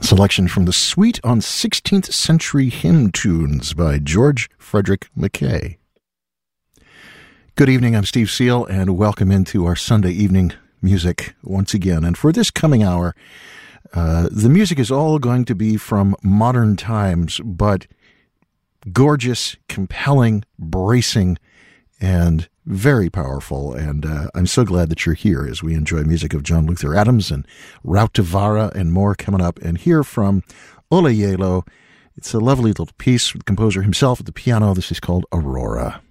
Selection from the Suite on 16th Century Hymn Tunes by George Frederick Mackay. Good evening, I'm Steve Seal, and welcome into our Sunday evening music once again. And for this coming hour, the music is all going to be from modern times, but gorgeous, compelling, bracing, and very powerful. And I'm so glad that you're here as we enjoy music of John Luther Adams and Rautavaara and more coming up. And hear from Ola Yelo. It's a lovely little piece with the composer himself at the piano. This is called Aurora.